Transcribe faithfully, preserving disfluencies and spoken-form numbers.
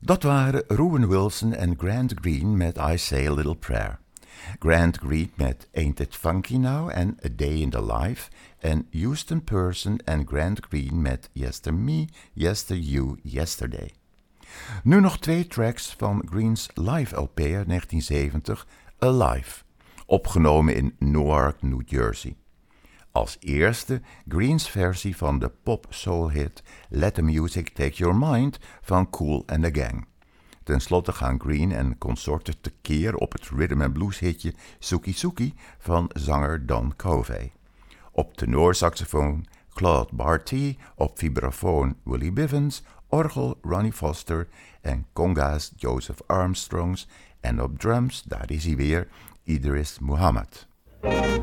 Dat waren Ruben Wilson en Grant Green met I Say a Little Prayer. Grant Green met Ain't It Funky Now en A Day in the Life. En Houston Person en Grant Green met Yester Me, Yester You, Yesterday. Nu nog twee tracks van Green's live L P uit negentien zeventig, Alive, opgenomen in Newark, New Jersey. Als eerste Green's versie van de pop-soul hit Let the Music Take Your Mind van Kool and the Gang. Ten slotte gaan Green en consorten tekeer op het rhythm and blues hitje Suki Suki van zanger Don Covey. Op tenorsaxofoon Claude Barty, op vibrafoon Willie Bivens, orgel Ronnie Foster en conga's Joseph Armstrongs en op drums, daar is hij weer, Idris Muhammad.